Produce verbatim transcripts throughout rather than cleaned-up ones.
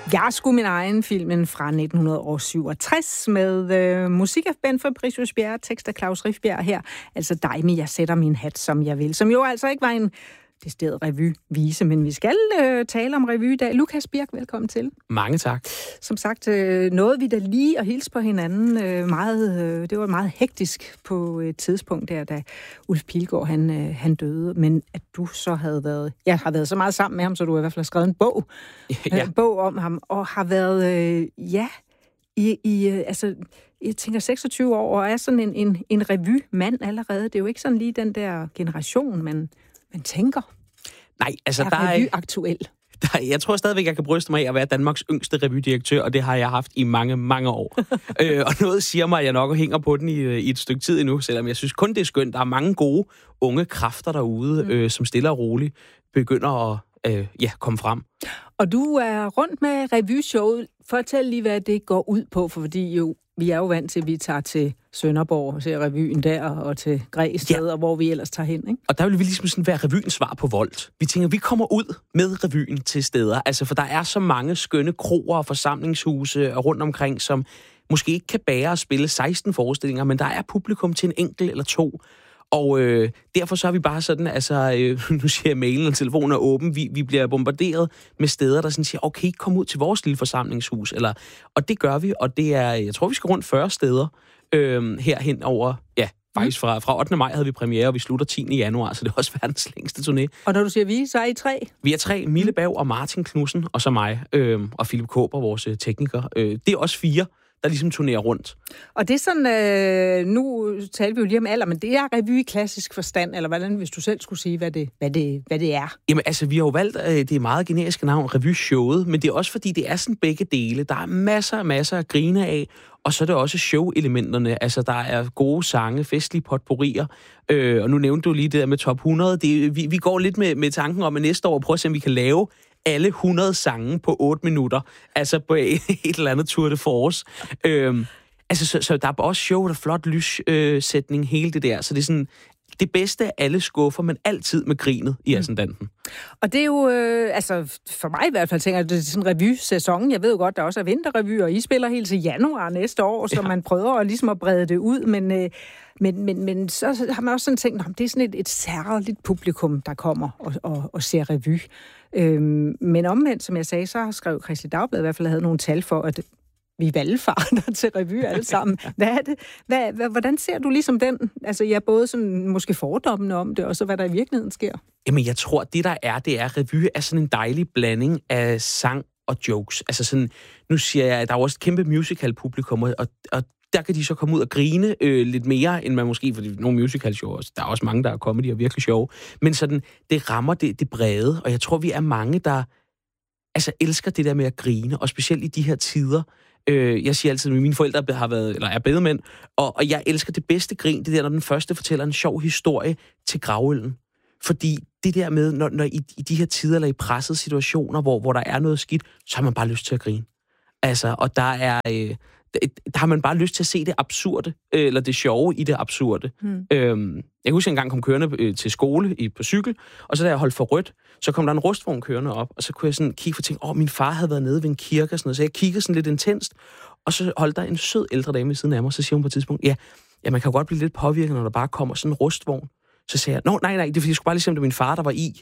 Jeg skulle min egen filmen fra nitten syvogtres med øh, musik af Ben Fabricius Bjerre, tekst af Claus Rifbjerg her. Altså dig, men jeg sætter min hat, som jeg vil. Som jo altså ikke var en decideret revyvise, men vi skal øh, tale om revy i dag. Lukas Birk, velkommen til. Mange tak. Som sagt, øh, nåede vi da lige at hilse på hinanden. Øh, meget, øh, det var meget hektisk på et tidspunkt der, da Ulf Pilgaard han, øh, han døde. Men at du så havde været... Jeg har været så meget sammen med ham, så du har i hvert fald skrevet en bog, ja. øh, bog om ham, og har været, øh, ja, i... i øh, altså, jeg tænker seksogtyve år, og er sådan en, en, en revymand allerede. Det er jo ikke sådan lige den der generation, man... Man tænker, Nej, altså er der er revyaktuel. Der, jeg tror stadigvæk, jeg kan bryste mig af at være Danmarks yngste revydirektør, og det har jeg haft i mange, mange år. øh, og noget siger mig, at jeg nok hænger på den i, i et stykke tid endnu, selvom jeg synes kun, det er skønt. Der er mange gode unge kræfter derude, mm. øh, som stille og roligt begynder at øh, ja, komme frem. Og du er rundt med revyshowet. Fortæl lige, hvad det går ud på, for fordi jo, vi er jo vant til, at vi tager til Sønderborg og ser revyen der, og til Græsted, ja. Og hvor vi ellers tager hen, ikke? Og der vil vi ligesom sådan være revyens svar på Volt. Vi tænker, vi kommer ud med revyen til steder, altså for der er så mange skønne kroer og forsamlingshuse rundt omkring, som måske ikke kan bære at spille seksten forestillinger, men der er publikum til en enkelt eller to. Og øh, derfor så er vi bare sådan, altså, øh, nu siger jeg, mailen og telefonen er åben, vi, vi bliver bombarderet med steder, der sådan siger, okay, kom ud til vores lille forsamlingshus, eller, og det gør vi, og det er, jeg tror, vi skal rundt fyrre steder øh, herhen over, ja, faktisk fra, fra ottende maj havde vi premiere, og vi slutter tiende januar, så det er også verdens længste turné. Og når du siger vi, så er I tre? Vi er tre, Mille Berg og Martin Knudsen, og så mig, øh, og Philip Kåber, vores tekniker. Øh, det er også fire, der ligesom turnerer rundt. Og det er sådan, øh, nu taler vi jo lige om alder, men det er revy i klassisk forstand, eller hvordan, hvis du selv skulle sige, hvad det, hvad det, hvad det er? Jamen altså, vi har jo valgt øh, det meget generiske navn, revyshowet, men det er også fordi, det er sådan begge dele. Der er masser og masser at grine af, og så er det også show-elementerne. Altså, der er gode sange, festlige potpourrier, øh, og nu nævnte du lige det der med top hundrede. Det, vi, vi går lidt med, med tanken om, at næste år prøve at se, om vi kan lave alle hundrede sange på otte minutter, altså på et, et eller andet tour de force. Øhm, altså, så, så der er også show, der er flot lyssætning, øh, hele det der. Så det er sådan det bedste af alle skuffer, men altid med grinet i mm. ascendanten. Og det er jo, øh, altså for mig i hvert fald, tænker jeg, det er sådan en revy-sæson. Jeg ved jo godt, der også er vinterrevy, og I spiller helt til januar næste år, så ja. Man prøver at, ligesom at brede det ud, men... Øh, Men, men, men så har man også sådan tænkt, at det er sådan et, et særligt publikum, der kommer og, og, og ser revy. Øhm, men omvendt, som jeg sagde, så skrev Kristeligt Dagblad i hvert fald, havde nogle tal for, at vi valgfarter til revy alle sammen. Hvad er det? Hvad, hvad, hvordan ser du ligesom den? Altså, jeg ja, både sådan måske fordommene om det, og så hvad der i virkeligheden sker. Jamen, jeg tror, det der er, det er, revy er sådan en dejlig blanding af sang og jokes. Altså sådan, nu siger jeg, at der er også et kæmpe musical-publikum, og, og der kan de så komme ud og grine øh, lidt mere, end man måske, fordi nogle musical-shows, der er også mange, der er comedy og virkelig sjove, men sådan, det rammer det, det brede, og jeg tror, vi er mange, der altså elsker det der med at grine, og specielt i de her tider. Øh, jeg siger altid, at mine forældre har været, eller er bedemænd, og, og jeg elsker det bedste grin, det der, når den første fortæller en sjov historie til gravøllen. Fordi det der med, når, når i, i de her tider, eller i pressede situationer, hvor, hvor der er noget skidt, så har man bare lyst til at grine. Altså, og der er... Øh, der har man bare lyst til at se det absurde, eller det sjove i det absurde. Hmm. Øhm, jeg kan huske, at jeg engang kom kørende øh, til skole i, på cykel, og så da jeg holdt for rødt, så kom der en rustvogn kørende op, og så kunne jeg sådan kigge for ting, åh, min far havde været nede ved en kirke og sådan noget, så jeg kiggede sådan lidt intenst, og så holdt der en sød ældre dame ved siden af mig, så siger hun på et tidspunkt, ja, ja, man kan godt blive lidt påvirket, når der bare kommer sådan en rustvogn. Så sagde jeg, nå, nej, nej, det er fordi, jeg skulle bare lige se, om det var min far, der var i.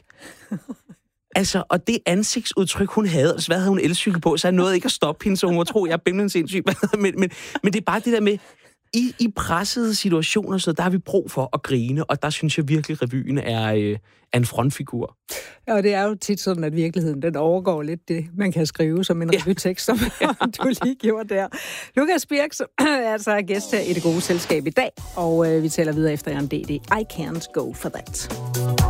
Altså, og det ansigtsudtryk, hun havde, altså, hvad havde hun elcykel på, så jeg nåede ikke at stoppe hende, så hun var tro, jeg er bimlende sindssyg. men, men, men det er bare det der med, i, i pressede situationer, så der har vi brug for at grine, og der synes jeg virkelig, revyen er, øh, er en frontfigur. Ja, og det er jo tit sådan, at virkeligheden, den overgår lidt det, man kan skrive som en revytekst, som ja. Du lige gjorde der. Lukas Birk er altså gæst her i Det Gode Selskab i dag, og øh, vi taler videre efter en D D. I can't go for that.